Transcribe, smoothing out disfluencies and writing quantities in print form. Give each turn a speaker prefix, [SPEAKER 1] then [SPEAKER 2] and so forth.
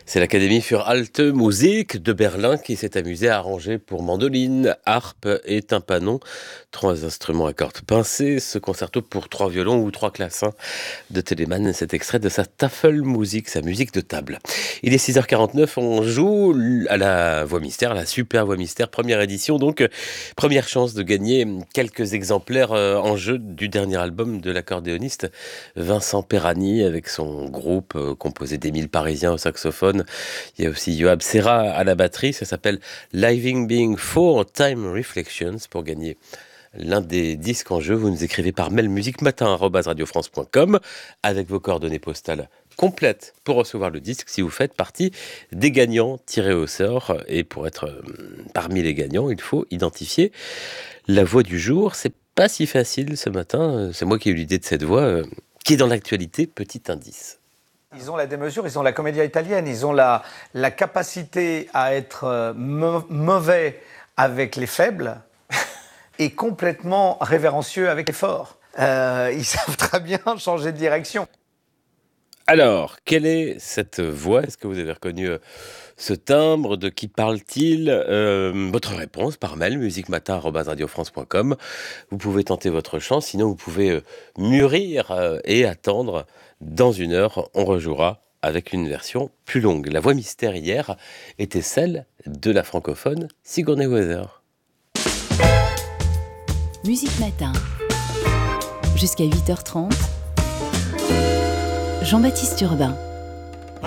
[SPEAKER 1] C'est l'Académie für Alte Musik de Berlin qui s'est amusée à arranger pour mandoline, harpe et tympanon, 3 instruments à cordes pincées, ce concerto pour 3 violons ou 3 clavecins de Telemann. Cet extrait de sa Tafelmusik, sa musique de table. Il est 6h49, on joue à la Voix Mystère, la super Voix Mystère, première édition, donc première chance de gagner quelques exemplaires en jeu du dernier album de l'accordéoniste Vincent Perani avec son groupe composé d'Émile Parisien au saxophone. Il y a aussi Yoab Serra à la batterie. Ça s'appelle Living Being 4 Time Reflections. Pour gagner l'un des disques en jeu, vous nous écrivez par mail musicmatin@radiofrance.com avec vos coordonnées postales complètes pour recevoir le disque si vous faites partie des gagnants tirés au sort. Et pour être parmi les gagnants, il faut identifier la voix du jour. C'est pas si facile ce matin. C'est moi qui ai eu l'idée de cette voix qui est dans l'actualité. Petit indice.
[SPEAKER 2] Ils ont la démesure, ils ont la commedia italienne, ils ont la capacité à être mauvais avec les faibles et complètement révérencieux avec les forts. Ils savent très bien changer de direction.
[SPEAKER 1] Alors, quelle est cette voix ? Est-ce que vous avez reconnu ce timbre ? De qui parle-t-il ? Votre réponse par mail, musicmatin@radiofrance.com. Vous pouvez tenter votre chance, sinon vous pouvez mûrir et attendre. Dans 1 heure, on rejouera avec une version plus longue. La voix mystère hier était celle de la francophone Sigourney Weaver.
[SPEAKER 3] Musique Matin, jusqu'à 8h30, Jean-Baptiste Urbain.